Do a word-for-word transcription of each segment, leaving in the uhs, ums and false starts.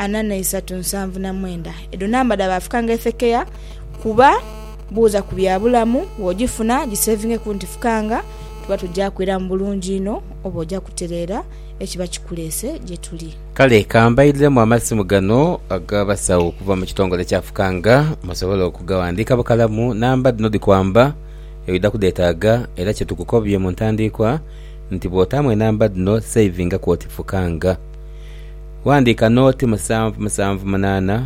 ana na isatu nsanvu na mwenda. Edo namba da bafukanga efekeya kuba buuza ku byabulamu wogifuna gisevinge ku ntifukanga tuba tujja kwera mu bulungi ino oba ojja kutereera ekiba kikulese gye tuli. Kale kambairemu amasimu gano agabasawo okuva mu kitongole kyafukanga musobola okugawandika bukalamu namba dino dikwamba ebida kudetaaga era kye tukukobye mu ntandikwa nti bwotamwe namba dino savinga kwoti fukanga wandika noti musanvu musanvu munana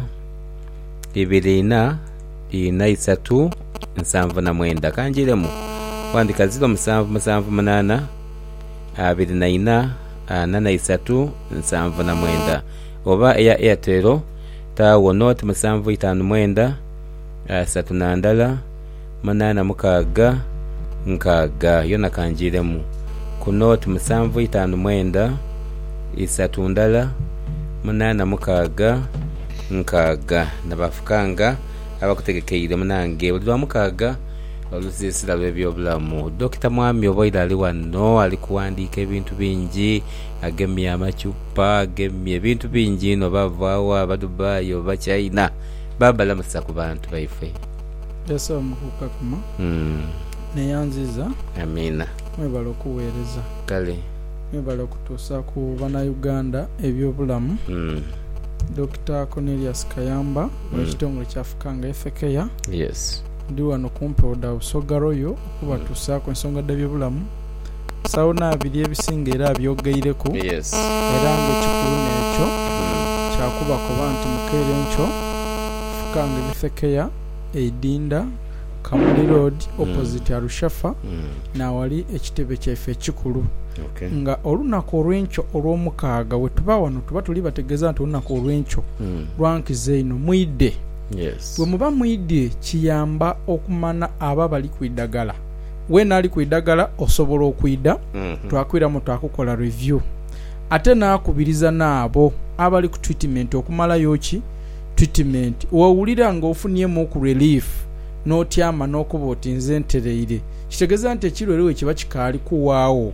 ibiri ina ina isatu nsanvu na mwenda kanjiremu wandika ziro musanvu musanvu munana abiri na ina ana na isatu nsanvu na mwenda oba eya Airtel tawo noti musanvu itanu mwenda asatu na ndala munana mukaga nkaga yona kanjiremu ku noti musanvu itanu mwenda isatu ndala munana mukaga nkaga nabafukanga abakutegekeire munange bulwa mukaga oluzisira lw'ebyobulamu. Dokita Mwami oboira ali wano ali kuwandika ebintu bingi agemye amacupa agemye ebintu bingi no bavaawo abadubayi oba China babalamusa ku bantu baife yasa mukuka kuma mm. neyanziza amina mwebala okuweereza kale mwebala okutuusa ku bana Uganda ebyobulamu mm. Dokita Cornelius Kayamba mm. w'ekitongole kyafukanga efekeya yes ndi wano kumpe oda Busogaroyo okuba tuusa ku ensonga d'ebyobulamu sawuna abiri ebisinga era byogeireko yes era ng'ekikulu n'ekyo mm. kyakuba kuba nti mukeere nkyo fukanga efekeya Eidinda Kamuli Road opposite mm. Arushafa mm. na wali ekitebe kyaife ekikulu okay. nga olunaku olw'enkyo olw'omukaaga we tuba wano tuba tuli bategeeza nti olunaku olw'enkyo mm. lwankize ino mwidde yes bwe muba mwidde kiyamba okumana aba bali ku iddagala we naali ku iddagala osobola okwidda mm-hmm. twakwiramu twakukola review ate naakubiriza naabo abali ku treatment okumalayo ki treatment wawulira nga ofunyemu ku relief n'otyama n'okuba oti nze ntereire kitegeeza nti ekirwere kiba kikaali kuwaawo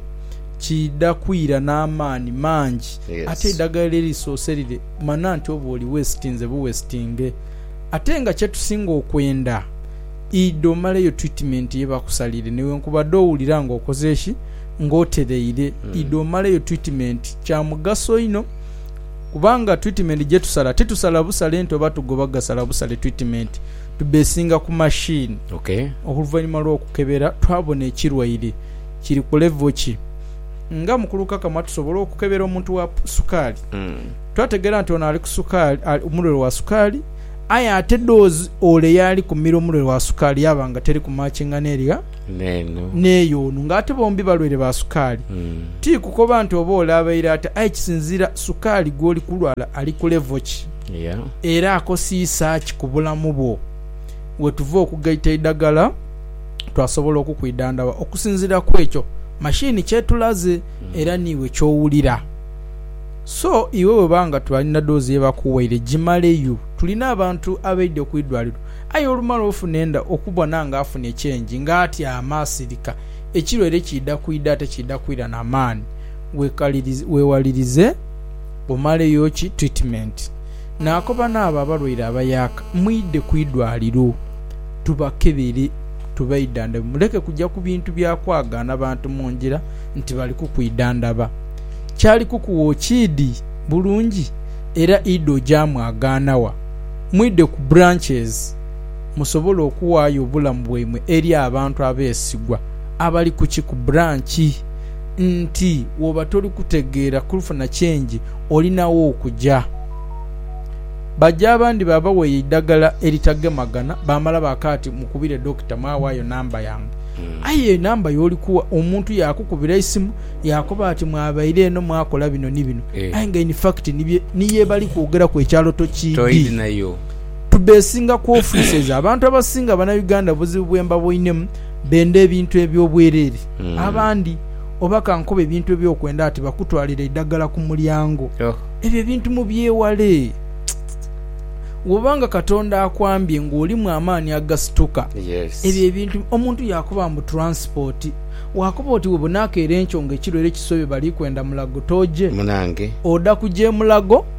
kidda kwira n'amaani mangi yes. ate eddagala lirisoserire mana nti oba oli westinze buwestinge ate nga kyetusinga okwenda iddo maleyo treatment ye bakusalire newe nkubadde owulira nga okoze eki ng'otereire mm. iddo maleyo treatment kya mugaso ino kubanga treatment gye tusala tetusala busale nti oba tugoba gasala busale treatment tubesinga ku machine okay. oluvannyuma lw'okukebera twabona ekirwaire kiri ku level ki nga mukuluka kama tusobola okukebera omuntu wa sukaali mm. twategeera nti ono ali ku sukaali omulwere wa sukaali aya ate doozi ole yali ku mmira omulwere wa sukaali yaba nga teri ku machinga n'eriga neno neyo ono ng'ate bombi balwere ba sukaali mm. ti kukoba nti oba olabaire ate ayi kisinzira sukaali gw'oli kulwala ali ku level ki yeah. era akosiisa ki ku bulamu bwo we tuva okugaita eddagala twasobola okukwidandaba okusinzira ku ekyo mashini kyetulaze mm. era niwe kyowulira so iwe webanga twalina doozi yebakuwaire gimaleyo tulina abantu abaidde okuidwaliro ayi olumala ofunenda okubwa nanga afuna ekyenji ng'ati amaasirika ekirwere kidda kwidda ate kidda kwira n'amaani weewalirize omaleyo ki treatment naakoba n'abo abalwaire abayaka mwidde kwidwaliro tubakebere tubaidandaba muleke kujja ku bintu byakwagaana bantu munjira nti bali kukwidandaba kyali kukuwa okidi bulungi era iddo gyamwagaanawa mwidde ku branches musobola okuwaayo obulamu bwemwe eri abantu abeesigwa abali ku ki ku branchi nti woba toli kutegeera kulufuna kyenji olinawo okujja bajja abandi baba weeye eddagala eritagemagana bamala bakati mukubire dokita mwawaayo namba yange mm. aye namba yolikuwa omuntu yakukubira isimu yakoba ati mwabaire eno mwakola bino ni bino eh. aye nga in fact nibye niye bali kwogera ku ekyalo tokidi toyidi nayo tubesinga ku offices abantu abasinga bana Uganda buzibu bwemba boinemu bende ebintu ebyobwerere mm. abandi obaka nkobe ebintu ebyokwenda ati bakutwalira eddagala ku mulyango oh. ebyo ebintu mu byewale wobanga Katonda akwambye ng'oli mu amaani agasituka yes. ebyo ebintu omuntu yakuba mu transport wakuba oti webunakeera enkyo ng'ekirwere kisobye bali kwenda mulago toje munange oda kuje mulago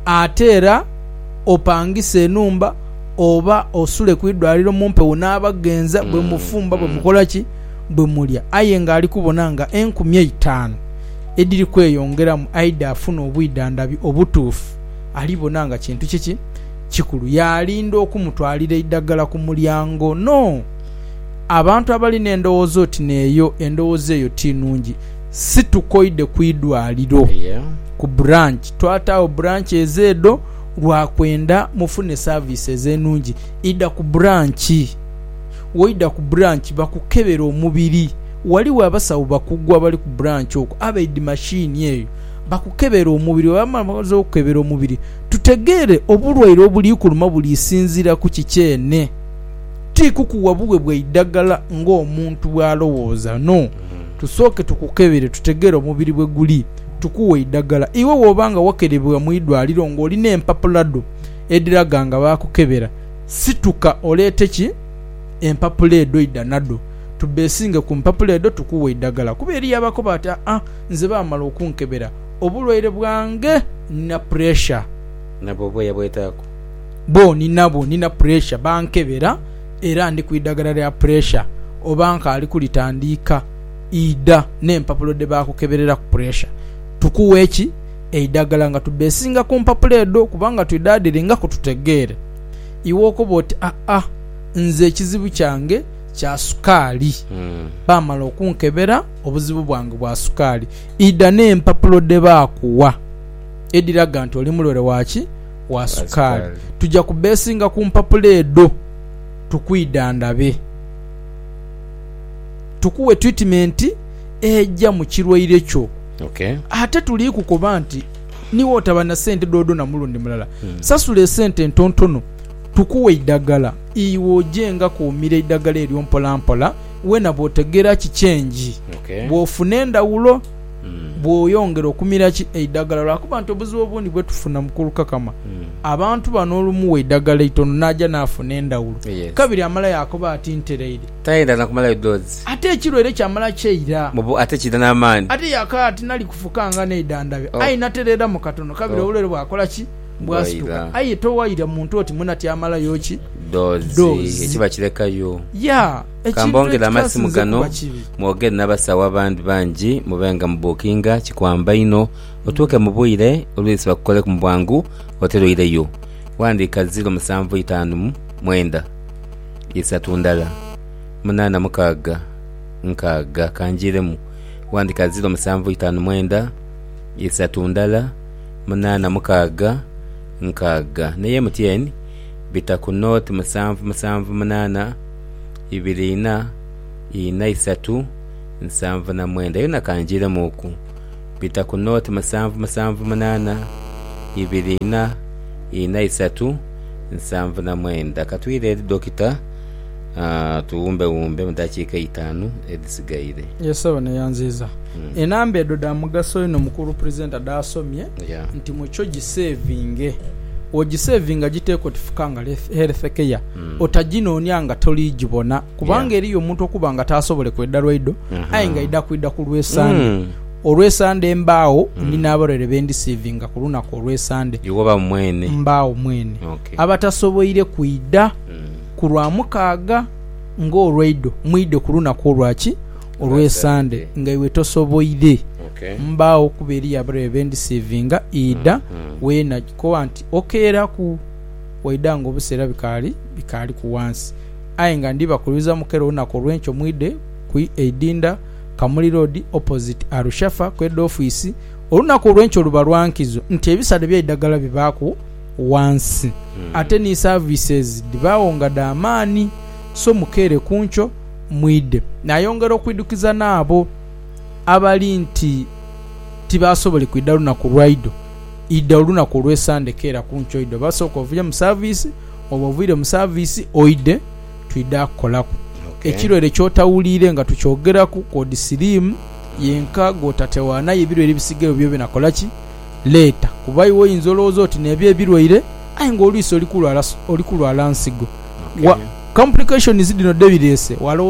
atera opangise enumba oba osule kwidwaliro mumpe unabagenza bwe mufumba bwe mukola ki bwe mulya aye nga ali kubona nga enkumi etaano ediri kweyongera mu aida afuna obwidandabi obutuufu alibona nga kintu kiki kikulu yalinda okumutwalira eddagala ku mulyango no abantu abali n'endowooza oti neeyo endowooza eyo tinungi si tukoide kwidwaliro yeah. ku branch twataawo branch ezeedo lwakwenda mufune services enungi ida ku branch woida ku branch bakukebera omubiri waliwo abasawo bakugwa bali ku branch okwo abaidi machine eyo bakukebera omubiri wamamaze okukebera omubiri tutegeere obulwaire obuli kuluma buli sinzira ku kikyene tikukuwa bugwe bwe idagala ng'omuntu bwalowooza no tusooke tukukebere tutegeere omubiri bwe guli tukuwe idagala iwe wobanga wakerebwa mu idwaliro ng'olina empapulado ediraga nga bakukebera situka oleete ki empapula edo idanado tubesinge ku mpapula edo tukuwe idagala kuba eri yabakoba ati ah nze bamala okunkebera obulwaire bwange nina pressure nabo bwe yabwetako bo ninabo nina pressure bankebera era ndi kuidagala lya pressure obanka ali kulitandika ida n'empapula de bakukeberera ku pressure tukuwe eki eidagala nga tubesinga ku mpapula edo kubanga twidadire nga kututegeere iwoko boti ah ah nze ekizibu kyange kya sukali mm. bamala okunkebera obuzibu bwange bwa sukali ida n'empapula de bakuwa ediraga nti oli mulore waki wa sukali tujja kubesinga ku mpapula edo tukwidandabe tukuwe treatment ejja mu kirwaire kyo okay ate tuli kukoba nti niwo otabana sente dodo na mulundi mulala hmm. sasule sente ntontono tukuwe idagala iwo jenga ku mire idagala eri ompola mpola wena botegera kichenji okay bofunenda ulo mm. boyongera okumira ki idagala lwakuba nti obuzibu obundi bwe tufuna mukulu kakama mm. abantu banolumu idagala itono naja nafunenda ulo yes. kabiri amala yakoba ati ntereide tayenda nakumala dozi ate ekirwere kyamala kyeira mubu ate kidana amani ate yakati nali kufukanga ne idandabe oh. ayi naterera mu katono kabiri oh. olere bwakola ki bwasituka ayi towaira muntu oti munati amala yoki dozi ekiba kirekayo ya kambongera amasimu gano mwogere n'abasawo abandi bangi mubenga mu bookinga kikwamba ino otuuke mu bwire olwisi bakukole ku bwangu oteroireyo wandika ziro musanvu itaano mwenda isatu ndala munana mukaaga nkaaga kanjiremu wandika ziro musanvu itaano mwenda isatu ndala munana mukaaga nkaaga ne M T N bita ku note musanvu musanvu munana ibiri ina ina isatu nsanvu na mwenda yona kanjire muku bita ku note musanvu musanvu munana ibiri ina ina isatu nsanvu na mwenda katwire dokita uh, tuumbe umbe mudakika itanu edisigaire yesaba ne yanziza mm. enambe edoda mugaso ino mukuru presenter dasomye yeah. nti mucho gisavinge ogisavinga giteko tifukanga health care mm. otaginonyanga tolijibona kubanga yeah. eriyo omuntu okubanga tasobole kwedda lwaido uh-huh. ayenga ida kwidda ku lwesande mm. olwesande mbaawo mm. nina abarere bendi savinga kuluna ku olwesande yoba mwene mbaawo mwene okay. abatasoboire kwidda mm. kulwa mukaaga ngo olwaido mwide kuluna ku olwaki olwesande nga iwe tosoboire okay. mbaawo kuberi abarere bendi savinga ida mm-hmm. wena ko anti okera ku waidanga obusera bikali bikali ku wansi ayenga ndiba kuliza mukero na ko lwencho mwide ku edinda Kamuli Road opposite Arushafa kwed office olunako lwencho luba lwankizo nti ebisade bya idagala bibaku wansi mm. ate ni services dibawonga damani so mukere kuncho mwide nayongera okwidukiza nabo abali nti tibasobole kwiddalu na ku raido iddalu na ku lwesande kera kuncho ido basoko vuya mu service obovire mu service oide twida kolako okay. ekirwere kyotawulire nga tukyogera ku code slim yenka gotatewana yebiro ebisigayo byo binakolaki leta kubayiwo inzolozo oti nebye birwaire ayingo oliso olikulwa olikulwa lansigo okay. complications dino devidence walo